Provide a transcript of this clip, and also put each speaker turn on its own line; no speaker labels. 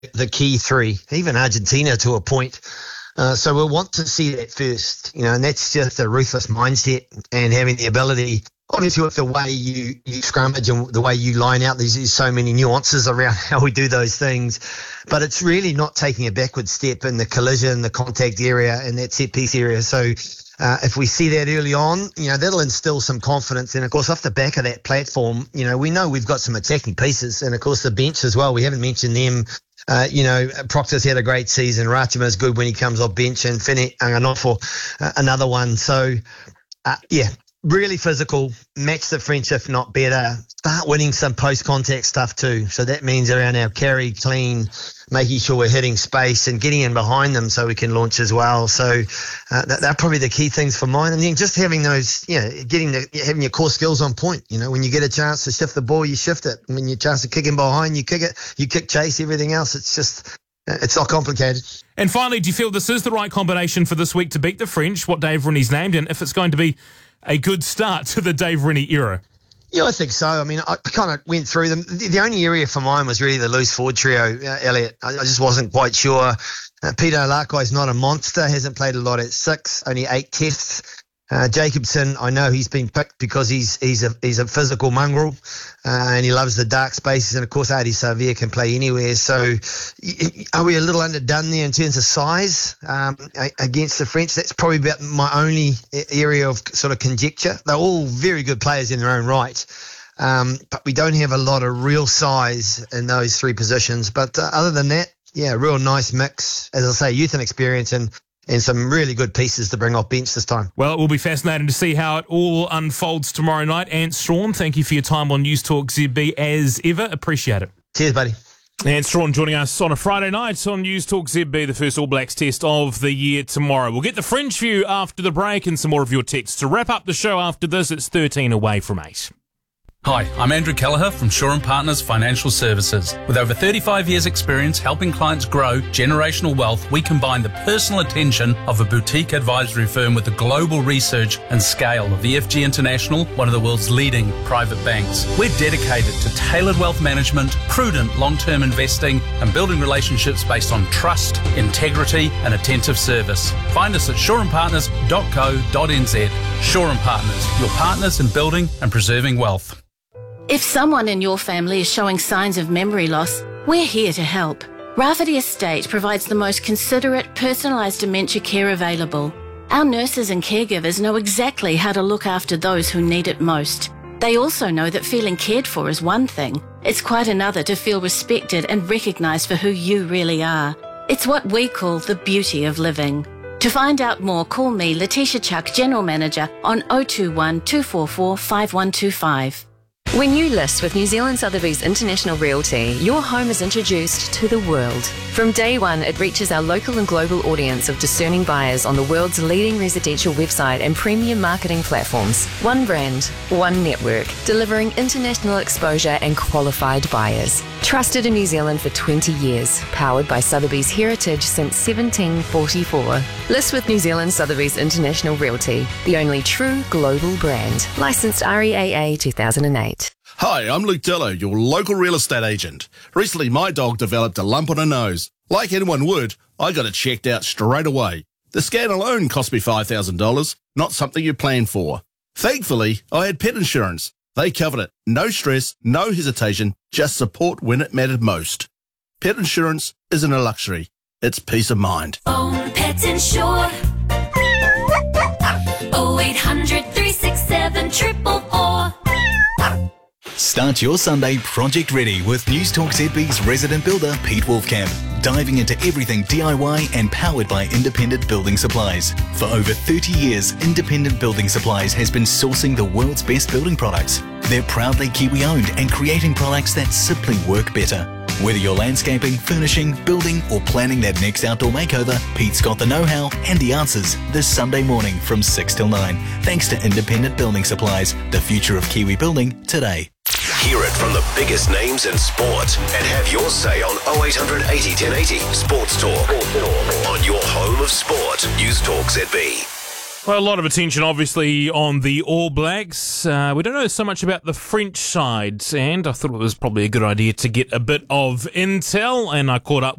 the key three, even Argentina to a point. So we'll want to see that first, and that's just a ruthless mindset and having the ability, obviously with the way you scrummage and the way you line out, there's so many nuances around how we do those things, but it's really not taking a backward step in the collision, the contact area and that set piece area. So if we see that early on, that'll instill some confidence. And of course, off the back of that platform, we know we've got some attacking pieces, and of course the bench as well. We haven't mentioned them. Proctor's had a great season. Ratima's good when he comes off bench, and Finney for another one. So, really physical, match the French if not better. Start winning some post-contact stuff too. So that means around our carry, clean, making sure we're hitting space and getting in behind them so we can launch as well. So they're probably the key things for mine. And then just having those, having your core skills on point. When you get a chance to shift the ball, you shift it. When you chance to kick in behind, you kick it. You kick chase, everything else. It's just, it's not complicated.
And finally, do you feel this is the right combination for this week to beat the French, what Dave Rennie's named, and if it's going to be a good start to the Dave Rennie era?
Yeah, I think so. I mean, I kind of went through them. The only area for mine was really the loose forward trio, Elliot. I just wasn't quite sure. Peter Lakai's not a monster, hasn't played a lot at 6, only 8 tests. Jacobson, I know he's been picked because he's a physical mongrel, and he loves the dark spaces. And of course, Adi Savia can play anywhere. So, are we a little underdone there in terms of size against the French? That's probably about my only area of sort of conjecture. They're all very good players in their own right, but we don't have a lot of real size in those 3 positions. But other than that, real nice mix. As I say, youth and experience and some really good pieces to bring off bench this time.
Well, it will be fascinating to see how it all unfolds tomorrow night. Ant Strawn, thank you for your time on News Talk ZB as ever. Appreciate it.
Cheers, buddy.
Ant Strawn joining us on a Friday night on News Talk ZB, the first All Blacks test of the year tomorrow. We'll get the French view after the break and some more of your texts. To wrap up the show after this, it's 13 away from 8.
Hi, I'm Andrew Kelleher from Shaw & Partners Financial Services. With over 35 years' experience helping clients grow generational wealth, we combine the personal attention of a boutique advisory firm with the global research and scale of EFG International, one of the world's leading private banks. We're dedicated to tailored wealth management, prudent long-term investing, and building relationships based on trust, integrity, and attentive service. Find us at shawandpartners.co.nz. Shaw & Partners, your partners in building and preserving wealth.
If someone in your family is showing signs of memory loss, we're here to help. Rafferty Estate provides the most considerate, personalised dementia care available. Our nurses and caregivers know exactly how to look after those who need it most. They also know that feeling cared for is one thing. It's quite another to feel respected and recognised for who you really are. It's what we call the beauty of living. To find out more, call me, Letitia Chuck, General Manager, on 021 244 5125.
When you list with New Zealand Sotheby's International Realty, your home is introduced to the world. From day one, it reaches our local and global audience of discerning buyers on the world's leading residential website and premium marketing platforms. One brand, one network, delivering international exposure and qualified buyers. Trusted in New Zealand for 20 years, powered by Sotheby's heritage since 1744. List with New Zealand Sotheby's International Realty, the only true global brand. Licensed REAA 2008.
Hi, I'm Luke Dillo, your local real estate agent. Recently, my dog developed a lump on her nose. Like anyone would, I got it checked out straight away. The scan alone cost me $5,000, not something you plan for. Thankfully, I had pet insurance. They covered it. No stress, no hesitation, just support when it mattered most. Pet insurance isn't a luxury, it's peace of mind.
Own Pet Insure. 0800 367 444.
Start your Sunday project ready with News Talk ZB's resident builder Pete Wolfcamp, diving into everything DIY and powered by Independent Building Supplies. For over 30 years, Independent Building Supplies has been sourcing the world's best building products. They're proudly Kiwi owned and creating products that simply work better. Whether you're landscaping, furnishing, building or planning that next outdoor makeover, Pete's got the know-how and the answers this Sunday morning from 6 till 9. Thanks to Independent Building Supplies, the future of Kiwi building today.
Hear it from the biggest names in sport and have your say on 0800 80 1080 Sports Talk on your home of sport. News Talk ZB.
Well, a lot of attention, obviously, on the All Blacks. We don't know so much about the French side, and I thought it was probably a good idea to get a bit of intel, and I caught up